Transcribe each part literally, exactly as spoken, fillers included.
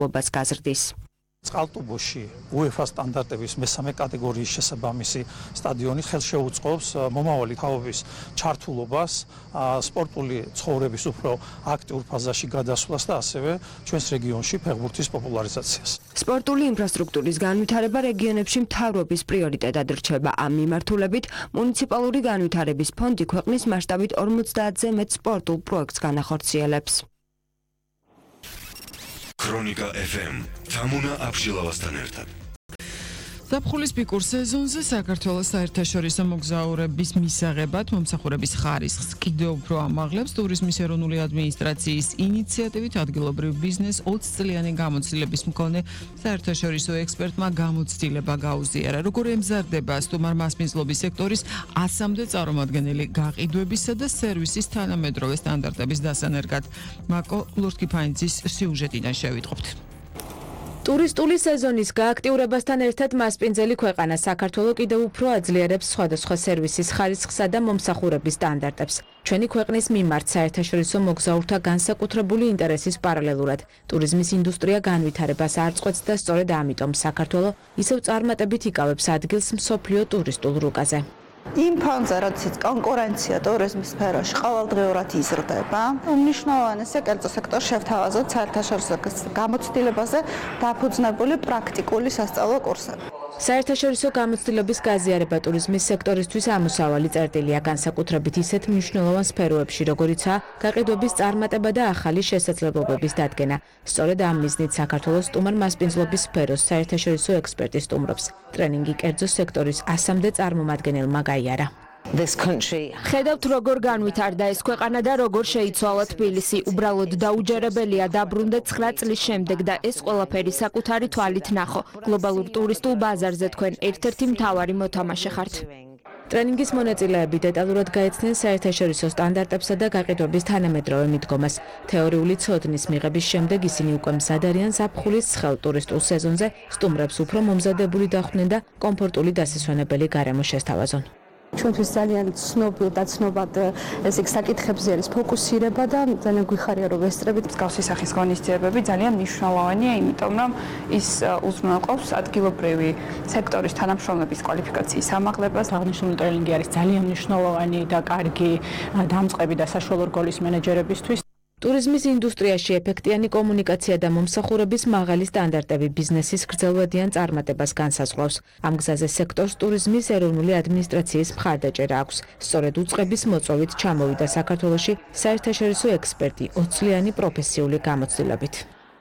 ობას გაზრდის. წყალტუბოში UEFA სტანდარტების მესამე კატეგორიის შესაბამისი სტადიონი ხელშეუწყობს მომავალი თაობის ჩართულობას, სპორტული ცხოვრების უფრო აქტიურ ფაზაში გადასვლას და ასევე ჩვენს რეგიონში ფეხბურთის პოპულარიზაციას. სპორტული ინფრასტრუქტურის განვითარება რეგიონებში მთავრობის პრიორიტეტად რჩება. ამ მიმართულებით მუნიციპალური განვითარების ფონდი ქვეყნის მასშტაბით ორმოცდაათზე მეტ სპორტულ პროექტს განახორციელებს. ქრონიკა ეფ ემ თამუნა აბშილავასთან ერთად. ზაფხულის პიკურ სეზონზე საქართველოს საერთაშორისო მოგზაურების მისაღებად მომსახურების ხარისხს კიდევ უფრო ამაღლებს ტურიზმის ეროვნული ადმინისტრაციის ინიციატივით ადგილობრივ ბიზნეს ოცწლიანი გამოცდილების მქონე საერთაშორისო ექსპერტმა გამოცდილება გაუზიარა. როგორ ემზარდება სტუმარ-მასპინძლობის სექტორის ასამდე წარმომადგენელი გაყიდვებისა და სერვისის თანამედროვე სტანდარტების დასანერგად. მაკო ლურთკიფანიძის სიუჟეტიდან შევიტყობთ. ტურისტული სეზონის გააქტიურებასთან ერთად მასპინძელი ქვეყანა საქართველო კიდევ უფრო აძლიერებს სხვადასხვა სერვისის ხარისხსა და მომსახურების სტანდარტებს. ჩვენი ქვეყნის მიმართ საერთაშორისო მოგზაურთა განსაკუთრებული ინტერესის პარალელურად ტურიზმის ინდუსტრია განვითარებას არ წყვეტს და სწორედ ამიტომ საქართველო ისევ წარმატებით იკავებს ადგილს მსოფლიო ტურისტულ რუკაზე. იმ ფონზე, როდესაც კონკურენცია ტურიზმის სფეროში ყოველდღიურად იზრდება, უმნიშვნელოვანესია კერძო სექტორს შევთავაზოთ საერთაშორისო გამოცდილებაზე დაფუძნებული პრაქტიკული სასწავლო კურსები. საერთაშორისო გამოცდილების გაზიარება ტურიზმის სექტორისთვის ამოსავალი წერტილია, განსაკუთრებით ისეთ მნიშვნელოვან სფეროებში, როგორიცაა გაყიდვების წარმატება და ახალი შესაძლებლობების დადგენა. სწორედ ამ მიზნით საქართველოს სტუმარ-მასპინძლობის სფეროს საერთაშორისო ექსპერტი სტუმრობს. ტრენინგი კერძო სექტორის ასამდე წარმომადგენელმა გაიარა. ხედავთ როგორ განვითარდა ეს ქვეყანა და როგორ შეიცვალა თბილისი. უბრალოდ დაუჯერებელია დაბრუნდე ცხრა წლის შემდეგ და ეს ყველაფერი საკუთარი თვალით ნახო. გლობალურ ტურისტულ ბაზარზე თქვენ ერთ-ერთი მთავარი მოთამაშე ხართ. ტრენინგის მონაწილეები დეტალურად გაეცნენ საერთაშორისო სტანდარტებსა და გაყიდვების თანამედროვე მიდგომას. თეორიული ცოდნის მიღების შემდეგ ისინი უკვე მზად არიან ზაფხულის ცხელ ტურისტულ სეზონზე სტუმრებს უფრო მომზადებული დახვდნენ და კომფორტული დასასვენებელი გარემო შესთავაზონ. ჩვენთვის ძალიან ცნობილ და ცნობად ესე საკითხებზე არის ფოკუსირება და ძალიან გვიხარია რომ ვესწრებით მსგავსი სახის ღონისძიებები ძალიან მნიშვნელოვანია, იმიტომ რომ ის უზრუნველყოფს ადგილობრივი სექტორის თანამშრომლების კვალიფიკაციის ამაღლებას. აღნიშნული ტრენინგი არის ძალიან მნიშვნელოვანი და კარგი დამწყები და საშუალო რგოლის მენეჯერებისთვის. ტურიზმის ინდუსტრიაში ეფექტიანი კომუნიკაცია და მომსახურების მაღალი სტანდარტები ბიზნესის გრძელვადიან წარმატებას განსაზღვრავს. ამ გზაზე სექტორს ტურიზმის ეროვნული ადმინისტრაციის მხარდაჭერა აქვს. სწორედ უწყების მოწვევით ჩამოვიდა საქართველოში საერთაშორისო ექსპერტი ოცწლიანი პროფესიული გამოცდილებით.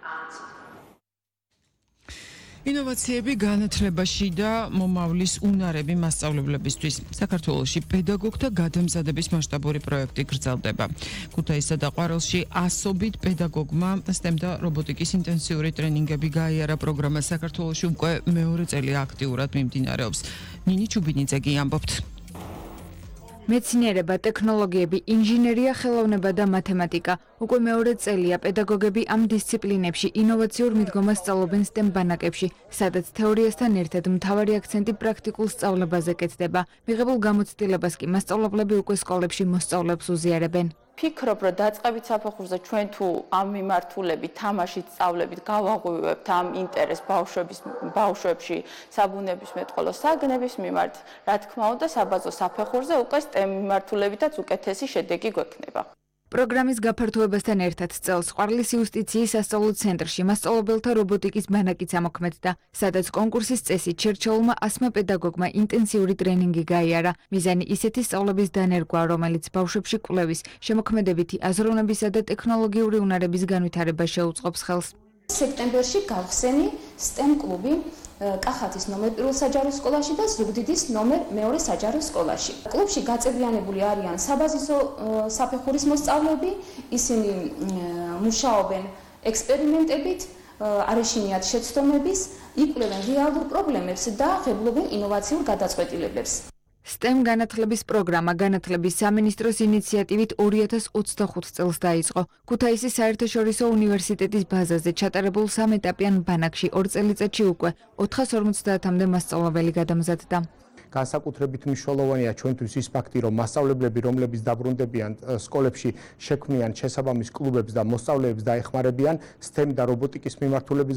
ინოვაციები განათლებაში და მომავლის უნარები მასწავლებლებისთვის. საქართველოში პედაგოგთა გადამზადების მასშტაბური პროექტი გრძელდება. ქუთაისსა და ყვარელში ასობით პედაგოგმა STEM და რობოტიკის ინტენსიური ტრენინგები გაიარა. პროგრამა საქართველოში უკვე მეორე წელი აქტიურად მიმდინარეობს. ნინი ჩუბინიძე კი ამბობთ. მეცნიერება, ტექნოლოგიები, ინჟინერია, ხელოვნება და მათემატიკა. უკვე მეორე წელია პედაგოგები ამ დისციპლინებში ინოვაციურ მიდგომას სწავლობენ STEM ბანაკებში, სადაც თეორიასთან ერთად მთავარი აქცენტი პრაქტიკულ სწავლებაზე კეთდება. მიღებულ გამოცდილებას კი მასწავლებლები უკვე სკოლებში მოსწავლეებს უზიარებენ. ფიქრობ, რომ დაწყებით საფეხურზე ჩვენ თუ ამ მიმართულებით, თამაშით, სწავლებით გავაღვივებთ ამ ინტერესს ბავშვების ბავშვებში, საბუნებისმეტყველო საგნების მიმართ, რა თქმა უნდა, საბაზო საფეხურზე უკვე STEM მიმართულებითაც უკეთესი შედეგი გვექნება. პროგრამის გაფართოებასთან ერთად წელს ყვარლის იუსტიციის სასწავლო ცენტრში მასწავლებელთა რობოტიკის ბანაკიც ამოქმედდა, სადაც კონკურსის წესით ჩერჩეულმა ასმა პედაგოგმა ინტენსიური ტრენინგი გაიარა. მიზანი ისეთი სწავლების დანერგვა, რომელიც ბავშვებში კვლევის, შემოქმედებითი აზროვნებისა და ტექნოლოგიური უნარების განვითარებას შეუწყობს ხელს. სექტემბერში გავხსენი STEM კლუბი კახეთის ნომერ პირველ საჯარო სკოლაში და ზუგდიდის ნომერ მეორე საჯარო სკოლაში. კლუბში გაწევრიანებული არიან საბაზისო საფეხურის მოსწავლეები, ისინი მუშაობენ ექსპერიმენტებით, არ ეშინიათ შეცდომების, იკვლევენ რეალურ პრობლემებს და ღებულობენ ინოვაციურ გადაწყვეტილებებს. STEM განათლების პროგრამა განათლების სამინისტროს ინიციატივით ორი ათას ოცდახუთ წელს დაიწყო. ქუთაისის საერთაშორისო უნივერსიტეტის ბაზაზე ჩატარებულ სამეტაპიან ბანაკში ორ წელიწადში უკვე ოთხას ორმოცდაათამდე მასწავლებელი გადამზადდა. განსაკუთრებით მნიშვნელოვანია ჩვენთვის ის ფაქტი, რომ მასწავლებლები, რომლებიც დაბრუნდებიან სკოლებში, შექმნიან შესაბამის კლუბებს და მოსწავლეებს დაეხმარებიან STEM და რობოტიკის მიმართულების